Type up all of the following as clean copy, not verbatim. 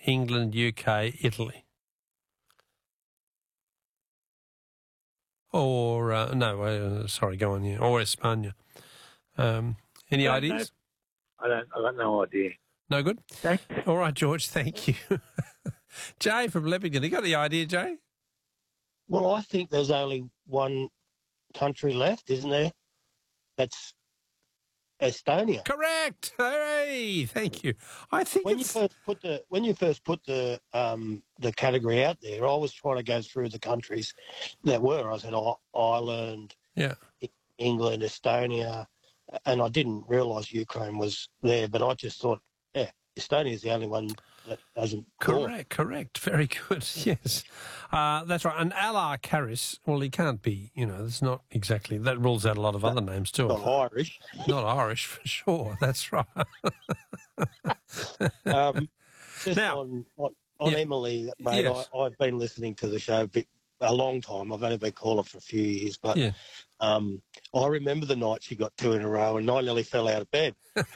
England, UK, Italy. Or, sorry, go on, yeah. Or España. Any ideas? I've got no idea. No good? Thanks. All right, George, thank you. Jay from Leppington, you got the idea, Jay? Well, I think there's only one country left, isn't there? That's Estonia. Correct. Hey, thank you. I think when you first put the category out there, I was trying to go through the countries that were. I said Ireland, England, Estonia, and I didn't realise Ukraine was there. But I just thought, Estonia is the only one that hasn't. Correct. Very good. Yes, that's right. And Alar Karis, well, he can't be. It's not exactly. That rules out a lot of other names too. Not Irish. Not Irish for sure. That's right. On Emily, mate. Yes. I've been listening to the show a long time. I've only been calling for a few years, but I remember the night she got 2 in a row, and I nearly fell out of bed.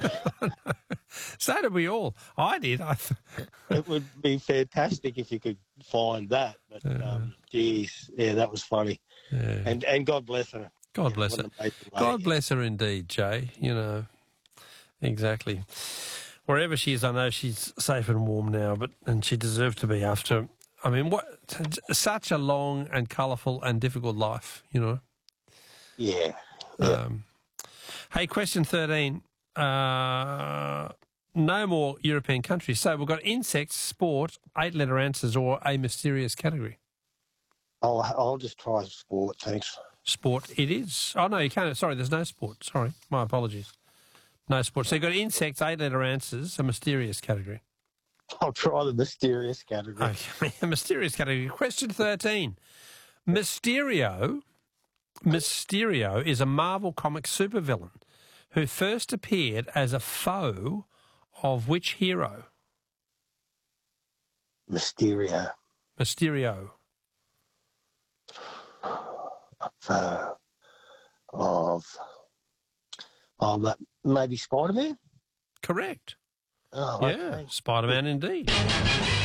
So did we all. I did. It would be fantastic if you could find that. But, that was funny. Yeah. And God bless her. God bless her. God bless her indeed, Jay. Exactly. Wherever she is, I know she's safe and warm now, and she deserves to be after, such a long and colourful and difficult life, Yeah. Hey, question 13. No more European countries. So we've got insects, sport, 8-letter answers, or a mysterious category. I'll just try sport, thanks. Sport it is. Oh, no, you can't. Sorry, there's no sport. Sorry, my apologies. No sport. So you've got insects, 8-letter answers, a mysterious category. I'll try the mysterious category. Okay, a mysterious category. Question 13. Mysterio is a Marvel Comics supervillain who first appeared as a foe of which hero? Mysterio. That maybe Spider-Man? Correct. Oh, yeah, okay. Spider-Man indeed.